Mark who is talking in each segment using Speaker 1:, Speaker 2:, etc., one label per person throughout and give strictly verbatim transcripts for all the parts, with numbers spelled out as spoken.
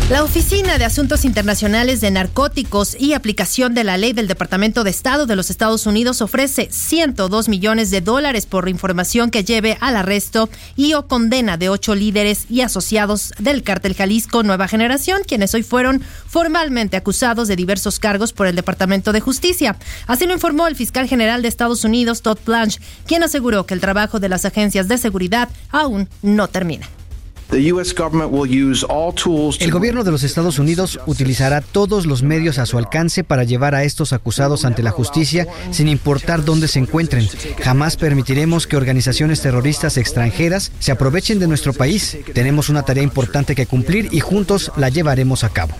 Speaker 1: La Oficina de Asuntos Internacionales de Narcóticos y Aplicación de la Ley del Departamento de Estado de los Estados Unidos ofrece ciento dos millones de dólares por información que lleve al arresto y o condena de ocho líderes y asociados del Cártel Jalisco Nueva Generación, quienes hoy fueron formalmente acusados de diversos cargos por el Departamento de Justicia. Así lo informó el fiscal general de Estados Unidos, Todd Blanche, quien aseguró que el trabajo de las agencias de seguridad aún no termina.
Speaker 2: El gobierno de los Estados Unidos utilizará todos los medios a su alcance para llevar a estos acusados ante la justicia, sin importar dónde se encuentren. Jamás permitiremos que organizaciones terroristas extranjeras se aprovechen de nuestro país. Tenemos una tarea importante que cumplir y juntos la llevaremos a cabo.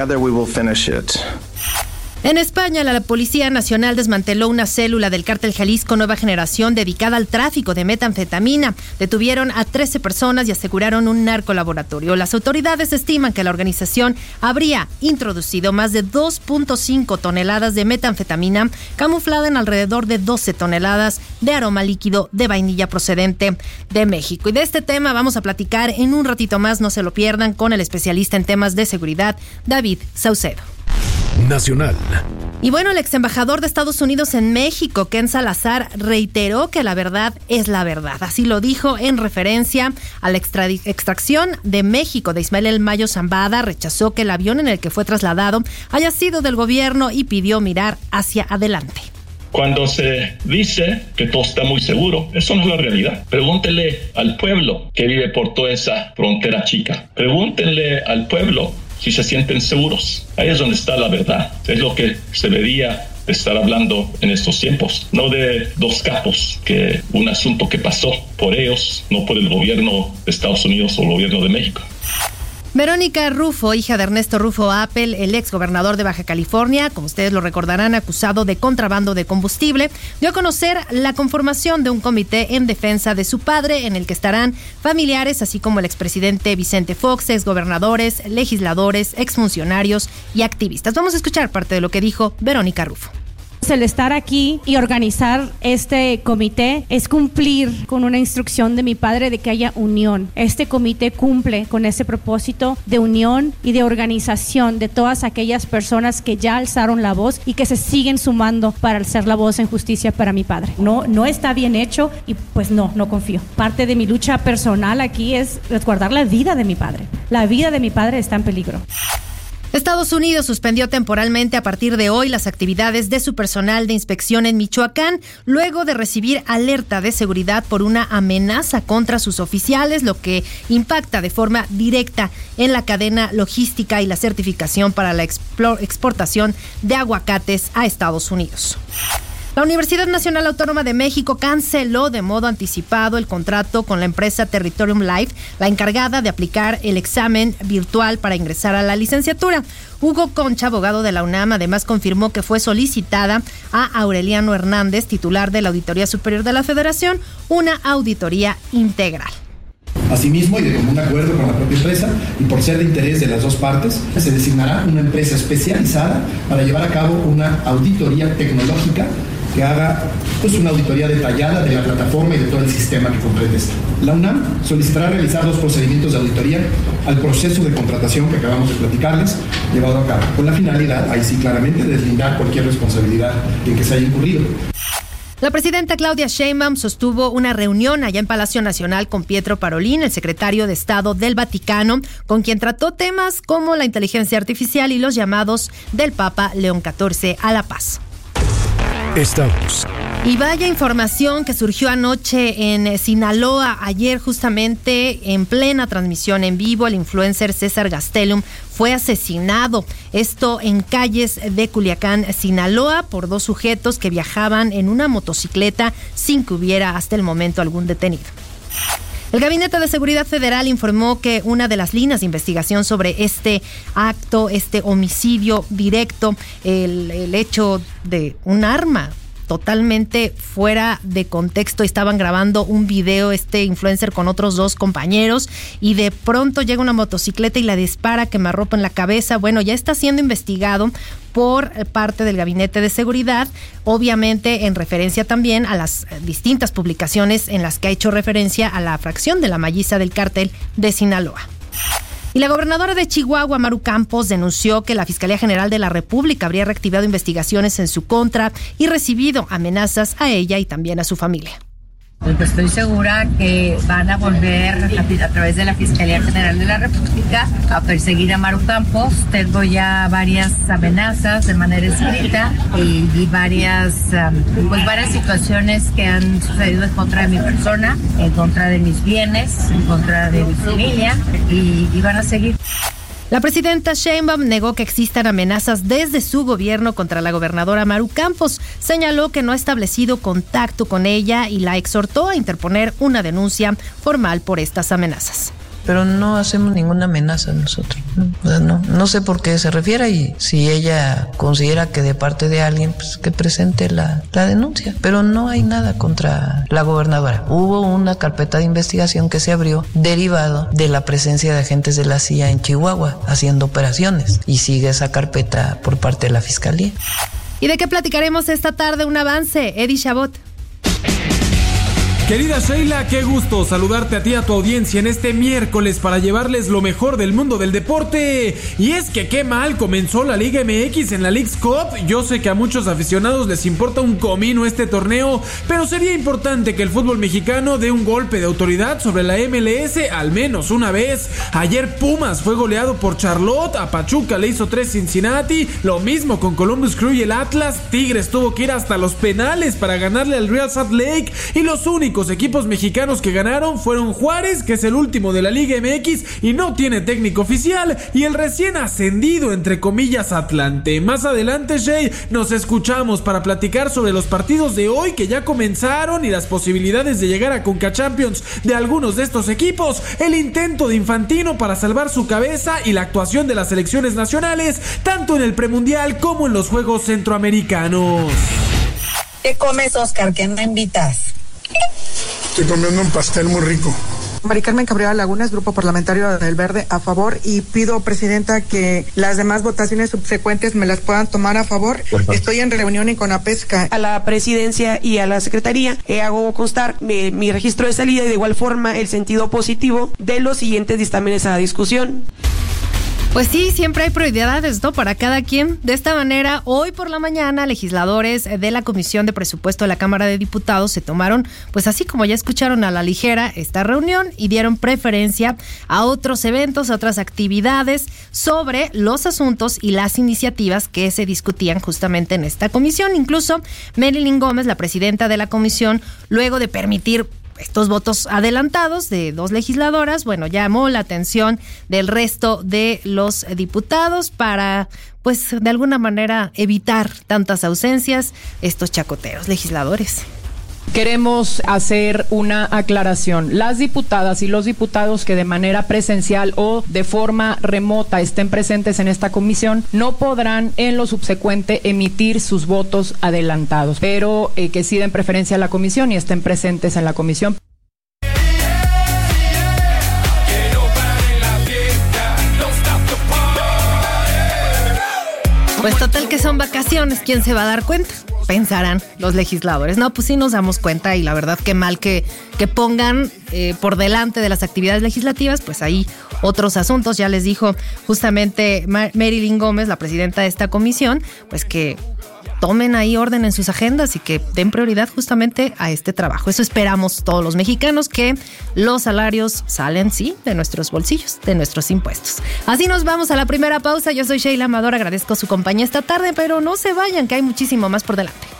Speaker 1: En España, la Policía Nacional desmanteló una célula del Cártel Jalisco Nueva Generación dedicada al tráfico de metanfetamina. Detuvieron a trece personas y aseguraron un narcolaboratorio. Las autoridades estiman que la organización habría introducido más de dos punto cinco toneladas de metanfetamina, camuflada en alrededor de doce toneladas de aroma líquido de vainilla procedente de México. Y de este tema vamos a platicar en un ratito más, no se lo pierdan, con el especialista en temas de seguridad, David Saucedo.
Speaker 3: Nacional.
Speaker 1: Y bueno, el ex embajador de Estados Unidos en México, Ken Salazar, reiteró que la verdad es la verdad. Así lo dijo en referencia a la extra- extracción de México de Ismael El Mayo Zambada. Rechazó que el avión en el que fue trasladado haya sido del gobierno y pidió mirar hacia adelante.
Speaker 4: Cuando se dice que todo está muy seguro, eso no es la realidad. Pregúntenle al pueblo que vive por toda esa frontera chica. Pregúntenle al pueblo si se sienten seguros. Ahí es donde está la verdad. Es lo que se debería estar hablando en estos tiempos. No de dos capos, que un asunto que pasó por ellos, no por el gobierno de Estados Unidos o el gobierno de México.
Speaker 1: Verónica Rufo, hija de Ernesto Rufo Apple, el ex gobernador de Baja California, como ustedes lo recordarán, acusado de contrabando de combustible, dio a conocer la conformación de un comité en defensa de su padre, en el que estarán familiares, así como el expresidente Vicente Fox, exgobernadores, legisladores, exfuncionarios y activistas. Vamos a escuchar parte de lo que dijo Verónica Rufo.
Speaker 5: El estar aquí y organizar este comité es cumplir con una instrucción de mi padre de que haya unión. Este comité cumple con ese propósito de unión y de organización de todas aquellas personas que ya alzaron la voz y que se siguen sumando para alzar la voz en justicia para mi padre. No, no está bien hecho y pues no, no confío. Parte de mi lucha personal aquí es resguardar la vida de mi padre. La vida de mi padre está en peligro.
Speaker 1: Estados Unidos suspendió temporalmente a partir de hoy las actividades de su personal de inspección en Michoacán, luego de recibir alerta de seguridad por una amenaza contra sus oficiales, lo que impacta de forma directa en la cadena logística y la certificación para la exportación de aguacates a Estados Unidos. La Universidad Nacional Autónoma de México canceló de modo anticipado el contrato con la empresa Territorium Life, la encargada de aplicar el examen virtual para ingresar a la licenciatura. Hugo Concha, abogado de la UNAM, además confirmó que fue solicitada a Aureliano Hernández, titular de la Auditoría Superior de la Federación, una auditoría integral.
Speaker 6: Asimismo, y de común acuerdo con la propia empresa, y por ser de interés de las dos partes, se designará una empresa especializada para llevar a cabo una auditoría tecnológica que haga pues, una auditoría detallada de la plataforma y de todo el sistema que comprende esto. La UNAM solicitará realizar dos procedimientos de auditoría al proceso de contratación que acabamos de platicarles, llevado a cabo, con la finalidad, ahí sí claramente, de deslindar cualquier responsabilidad en que se haya incurrido.
Speaker 1: La presidenta Claudia Sheinbaum sostuvo una reunión allá en Palacio Nacional con Pietro Parolin, el secretario de Estado del Vaticano, con quien trató temas como la inteligencia artificial y los llamados del Papa León catorce a la paz.
Speaker 3: Estamos.
Speaker 1: Y vaya información que surgió anoche en Sinaloa. Ayer, justamente en plena transmisión en vivo, el influencer César Gastelum fue asesinado. Esto en calles de Culiacán, Sinaloa, por dos sujetos que viajaban en una motocicleta sin que hubiera hasta el momento algún detenido. El Gabinete de Seguridad Federal informó que una de las líneas de investigación sobre este acto, este homicidio directo, el, el hecho de un arma totalmente fuera de contexto, estaban grabando un video este influencer con otros dos compañeros y de pronto llega una motocicleta y la dispara, quemarropa en la cabeza. Bueno, ya está siendo investigado por parte del Gabinete de Seguridad, obviamente en referencia también a las distintas publicaciones en las que ha hecho referencia a la fracción de la Malliza del Cártel de Sinaloa. Y la gobernadora de Chihuahua, Maru Campos, denunció que la Fiscalía General de la República habría reactivado investigaciones en su contra y recibido amenazas a ella y también a su familia.
Speaker 7: Pues estoy segura que van a volver a, a través de la Fiscalía General de la República a perseguir a Maru Campos. Tengo ya varias amenazas de manera escrita y, y varias, um, pues varias situaciones que han sucedido en contra de mi persona, en contra de mis bienes, en contra de mi familia y, y van a seguir.
Speaker 1: La presidenta Sheinbaum negó que existan amenazas desde su gobierno contra la gobernadora Maru Campos. Señaló que no ha establecido contacto con ella y la exhortó a interponer una denuncia formal por estas amenazas.
Speaker 8: Pero no hacemos ninguna amenaza nosotros. ¿no? O sea, no, no sé por qué se refiere y si ella considera que de parte de alguien, pues que presente la, la denuncia. Pero no hay nada contra la gobernadora. Hubo una carpeta de investigación que se abrió derivado de la presencia de agentes de la C I A en Chihuahua haciendo operaciones y sigue esa carpeta por parte de la Fiscalía.
Speaker 1: ¿Y de qué platicaremos esta tarde? Un avance, Eddie Chabot.
Speaker 9: Querida Sheila, qué gusto saludarte a ti y a tu audiencia en este miércoles para llevarles lo mejor del mundo del deporte. Y es que qué mal comenzó la Liga M X en la Leagues Cup. Yo sé que a muchos aficionados les importa un comino este torneo, pero sería importante que el fútbol mexicano dé un golpe de autoridad sobre la M L S al menos una vez. Ayer Pumas fue goleado por Charlotte, a Pachuca le hizo tres Cincinnati, lo mismo con Columbus Crew y el Atlas. Tigres tuvo que ir hasta los penales para ganarle al Real Salt Lake y los únicos Los equipos mexicanos que ganaron fueron Juárez, que es el último de la Liga M X y no tiene técnico oficial, y el recién ascendido, entre comillas, Atlante. Más adelante, Shay, nos escuchamos para platicar sobre los partidos de hoy que ya comenzaron y las posibilidades de llegar a Conca Champions de algunos de estos equipos, el intento de Infantino para salvar su cabeza y la actuación de las selecciones nacionales, tanto en el premundial como en los Juegos Centroamericanos.
Speaker 10: ¿Qué comes, Oscar? ¿Qué me invitas?
Speaker 11: Estoy comiendo un pastel muy rico.
Speaker 12: Mari Carmen Cabrera Lagunas, Grupo Parlamentario del Verde, a favor, y pido, Presidenta, que las demás votaciones subsecuentes me las puedan tomar a favor. Bueno. Estoy en reunión en Conapesca.
Speaker 13: A la Presidencia y a la Secretaría eh, hago constar mi, mi registro de salida y de igual forma el sentido positivo de los siguientes dictámenes a la discusión.
Speaker 1: Pues sí, siempre hay prioridades, ¿no? Para cada quien. De esta manera, hoy por la mañana, legisladores de la Comisión de Presupuesto de la Cámara de Diputados se tomaron, pues así como ya escucharon, a la ligera esta reunión y dieron preferencia a otros eventos, a otras actividades sobre los asuntos y las iniciativas que se discutían justamente en esta comisión. Incluso Marilyn Gómez, la presidenta de la comisión, luego de permitir estos votos adelantados de dos legisladoras, bueno, llamó la atención del resto de los diputados para, pues, de alguna manera evitar tantas ausencias, estos chacoteros legisladores.
Speaker 14: Queremos hacer una aclaración. Las diputadas y los diputados que de manera presencial o de forma remota estén presentes en esta comisión no podrán en lo subsecuente emitir sus votos adelantados, pero eh, que sí den preferencia a la comisión y estén presentes en la comisión.
Speaker 1: Pues total que son vacaciones, ¿quién se va a dar cuenta? Pensarán los legisladores. No, pues sí nos damos cuenta y la verdad que mal que, que pongan eh, por delante de las actividades legislativas, pues ahí otros asuntos. Ya les dijo justamente Mar- Marilyn Gómez, la presidenta de esta comisión, pues que tomen ahí orden en sus agendas y que den prioridad justamente a este trabajo. Eso esperamos todos los mexicanos, que los salarios salen, sí, de nuestros bolsillos, de nuestros impuestos. Así nos vamos a la primera pausa. Yo soy Sheila Amador, agradezco su compañía esta tarde, pero no se vayan, que hay muchísimo más por delante.